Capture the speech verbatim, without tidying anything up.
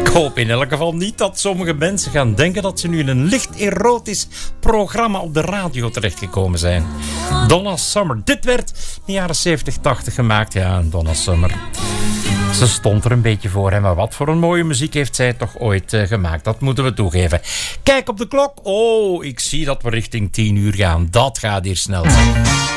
Ik hoop in elk geval niet dat sommige mensen gaan denken dat ze nu in een licht erotisch programma op de radio terechtgekomen zijn. Donna Summer. Dit werd in de jaren zeventig, tachtig gemaakt. Ja, Donna Summer. Ze stond er een beetje voor, hè, maar wat voor een mooie muziek heeft zij toch ooit uh, gemaakt. Dat moeten we toegeven. Kijk op de klok. Oh, ik zie dat we richting tien uur gaan. Dat gaat hier snel zijn.